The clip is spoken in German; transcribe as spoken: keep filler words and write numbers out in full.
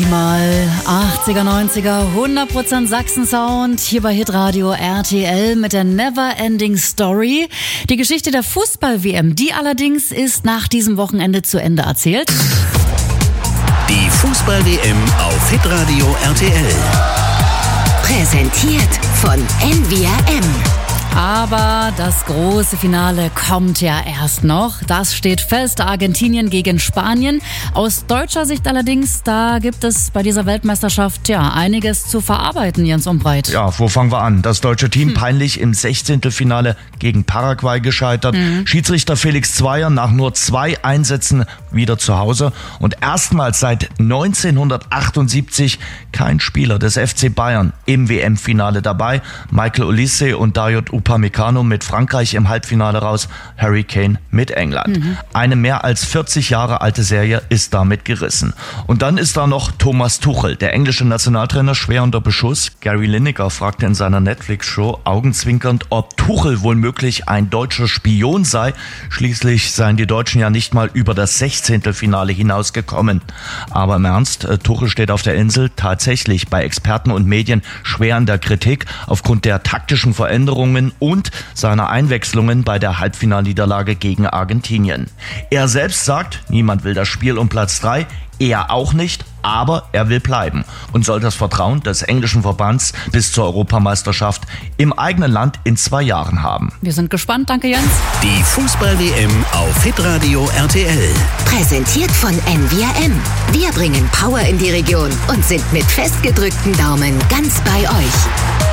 mal achtziger, neunziger, hundert Prozent Sachsen-Sound hier bei Hitradio R T L mit der Never-Ending Story. Die Geschichte der Fußball-W M, die allerdings ist nach diesem Wochenende zu Ende erzählt. Die Fußball-W M auf Hitradio R T L. Präsentiert von N V R M. Aber das große Finale kommt ja erst noch. Das steht fest, Argentinien gegen Spanien. Aus deutscher Sicht allerdings, da gibt es bei dieser Weltmeisterschaft ja einiges zu verarbeiten, Jens Umbreit. Ja, wo fangen wir an? Das deutsche Team hm. peinlich im Sechzehntelfinale gegen Paraguay gescheitert. Hm. Schiedsrichter Felix Zweier nach nur zwei Einsätzen wieder zu Hause. Und erstmals seit neunzehnhundertachtundsiebzig kein Spieler des F C Bayern im W M-Finale dabei. Michael Olise und Dayot Upamecano mit Frankreich im Halbfinale raus, Harry Kane mit England. Mhm. Eine mehr als vierzig Jahre alte Serie ist damit gerissen. Und dann ist da noch Thomas Tuchel, der englische Nationaltrainer, schwer unter Beschuss. Gary Lineker fragte in seiner Netflix-Show augenzwinkernd, ob Tuchel womöglich ein deutscher Spion sei. Schließlich seien die Deutschen ja nicht mal über das Sechzehntelfinale hinausgekommen. Aber im Ernst, Tuchel steht auf der Insel tatsächlich bei Experten und Medien schwer in der Kritik aufgrund der taktischen Veränderungen und seiner Einwechslungen bei der Halbfinalniederlage gegen Argentinien. Er selbst sagt, niemand will das Spiel um Platz drei, er auch nicht, aber er will bleiben und soll das Vertrauen des englischen Verbands bis zur Europameisterschaft im eigenen Land in zwei Jahren haben. Wir sind gespannt, danke Jens. Die Fußball-W M auf Hitradio R T L. Präsentiert von N V R M. Wir bringen Power in die Region und sind mit festgedrückten Daumen ganz bei euch.